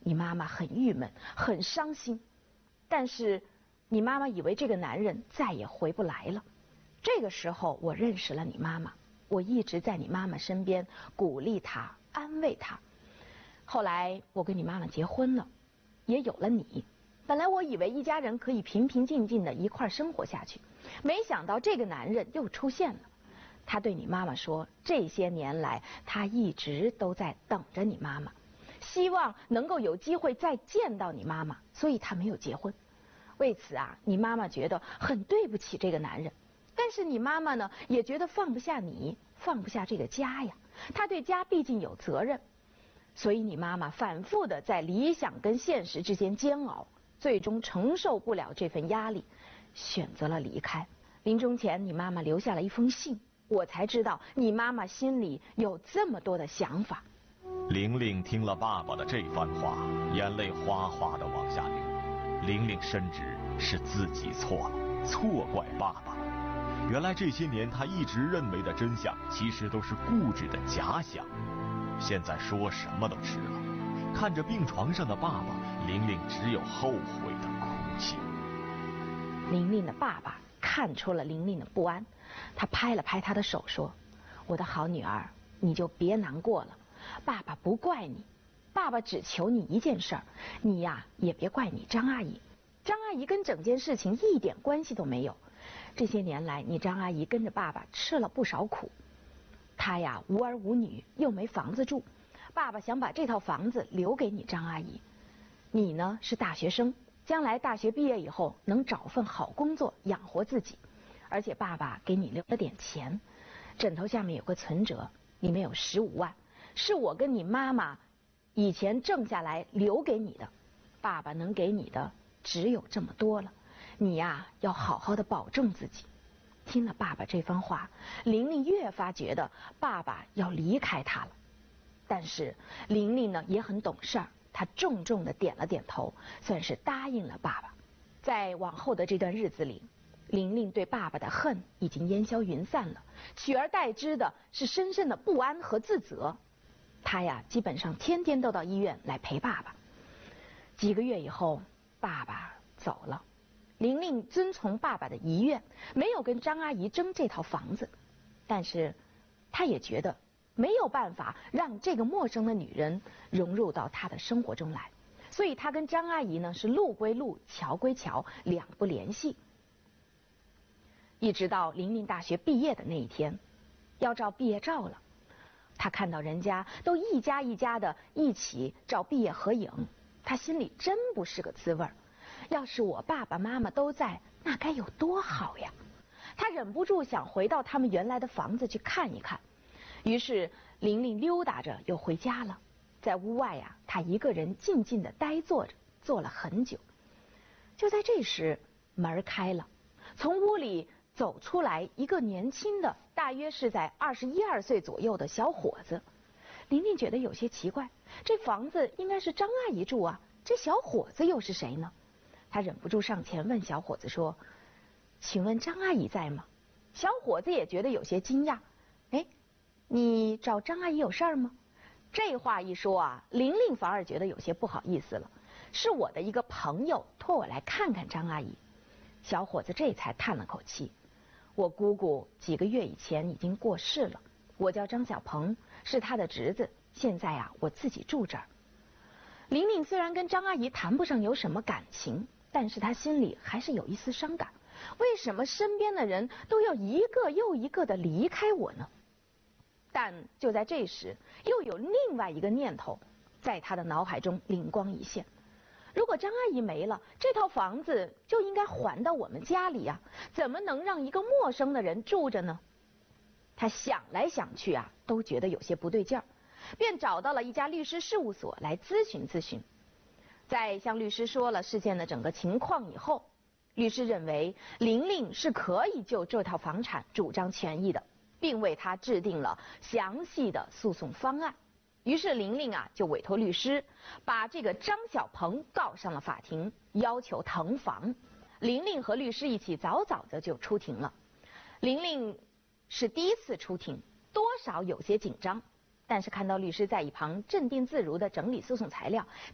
你妈妈很郁闷，很伤心。但是你妈妈以为这个男人再也回不来了。这个时候我认识了你妈妈，我一直在你妈妈身边鼓励她，安慰她。后来我跟你妈妈结婚了，也有了你。本来我以为一家人可以平平静静的一块生活下去，没想到这个男人又出现了。他对你妈妈说，这些年来他一直都在等着你妈妈，希望能够有机会再见到你妈妈，所以他没有结婚。为此啊，你妈妈觉得很对不起这个男人，但是你妈妈呢，也觉得放不下你，放不下这个家呀。她对家毕竟有责任，所以你妈妈反复的在理想跟现实之间煎熬，最终承受不了这份压力，选择了离开。临终前，你妈妈留下了一封信，我才知道你妈妈心里有这么多的想法。 玲玲听了爸爸的这番话，眼泪哗哗的往下流。玲玲深知是自己错了，错怪爸爸。原来这些年她一直认为的真相，其实都是固执的假想。现在说什么都迟了。看着病床上的爸爸，玲玲只有后悔的哭泣。 玲玲的爸爸看出了玲玲的不安，他拍了拍她的手说：“我的好女儿，你就别难过了，爸爸不怪你，爸爸只求你一件事儿，你呀也别怪你张阿姨。张阿姨跟整件事情一点关系都没有。这些年来，你张阿姨跟着爸爸吃了不少苦。她呀无儿无女，又没房子住，爸爸想把这套房子留给你张阿姨。你呢是大学生，将来大学毕业以后能找份好工作养活自己，而且爸爸给你留了点钱，枕头下面有个存折，里面有15万，是我跟你妈妈以前挣下来留给你的，爸爸能给你的只有这么多了，你呀要好好的保重自己。”听了爸爸这番话，玲玲越发觉得爸爸要离开她了。但是玲玲呢也很懂事儿，她重重的点了点头，算是答应了爸爸。在往后的这段日子里，玲玲对爸爸的恨已经烟消云散了，取而代之的是深深的不安和自责。她呀基本上天天都到医院来陪爸爸。几个月以后，爸爸走了。玲玲遵从爸爸的遗愿，没有跟张阿姨争这套房子，但是她也觉得没有办法让这个陌生的女人融入到她的生活中来，所以她跟张阿姨呢是路归路，桥归桥，两不联系。一直到玲玲大学毕业的那一天，要照毕业照了，她看到人家都一家一家的一起照毕业合影，她心里真不是个滋味儿。要是我爸爸妈妈都在，那该有多好呀！他忍不住想回到他们原来的房子去看一看。于是玲玲溜达着又回家了。在屋外呀，她一个人静静地呆坐着，坐了很久。就在这时，门开了，从屋里走出来一个年轻的，大约是在21、22岁左右的小伙子。玲玲觉得有些奇怪，这房子应该是张阿姨住啊，这小伙子又是谁呢？他忍不住上前问小伙子说：“请问张阿姨在吗？”小伙子也觉得有些惊讶，哎，你找张阿姨有事儿吗？这话一说啊，玲玲反而觉得有些不好意思了，是我的一个朋友托我来看看张阿姨。小伙子这才叹了口气：“我姑姑几个月以前已经过世了，我叫张小鹏，是她的侄子，现在啊我自己住这儿。”玲玲虽然跟张阿姨谈不上有什么感情，但是她心里还是有一丝伤感。为什么身边的人都要一个又一个的离开我呢？但就在这时，又有另外一个念头在她的脑海中灵光一现：如果张阿姨没了，这套房子就应该还到我们家里啊，怎么能让一个陌生的人住着呢？她想来想去啊，都觉得有些不对劲儿，便找到了一家律师事务所来咨询咨询。在向律师说了事件的整个情况以后，律师认为玲玲是可以就这套房产主张权益的，并为她制定了详细的诉讼方案。于是玲玲啊就委托律师把这个张小鹏告上了法庭，要求腾房。玲玲和律师一起早早的就出庭了。玲玲是第一次出庭，多少有些紧张，但是看到律师在一旁镇定自如的整理诉讼材料，